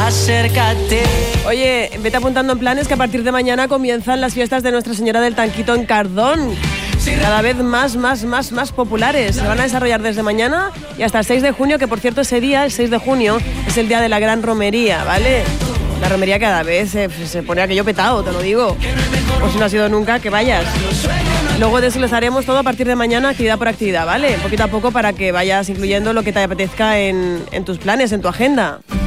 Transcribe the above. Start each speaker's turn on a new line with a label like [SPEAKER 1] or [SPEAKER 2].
[SPEAKER 1] acércate.
[SPEAKER 2] Oye, vete apuntando en planes que a partir de mañana comienzan las fiestas de Nuestra Señora del Tanquito en Cardón. Cada vez más populares. Se van a desarrollar desde mañana y hasta el 6 de junio, que por cierto ese día, el 6 de junio, es el día de la gran romería, ¿vale? La romería cada vez se pone aquello petado, te lo digo. Pues si no ha sido nunca, que vayas. Luego desglosaremos todo a partir de mañana, actividad por actividad, ¿vale? Poquito a poco para que vayas incluyendo lo que te apetezca en tus planes, en tu agenda.